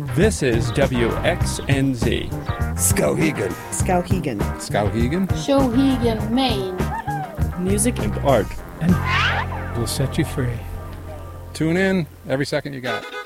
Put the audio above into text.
This is WXNZ. Skowhegan. Skowhegan. Skowhegan. Skowhegan, Maine. Music And art. And we'll set you free. Tune in every second you got.